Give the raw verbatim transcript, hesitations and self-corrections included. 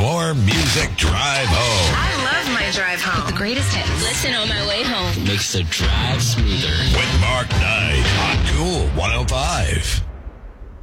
More music drive home. I love my drive home. The greatest hits. Listen on my way home. Makes the drive smoother. With Mark Knight on Cool one oh five.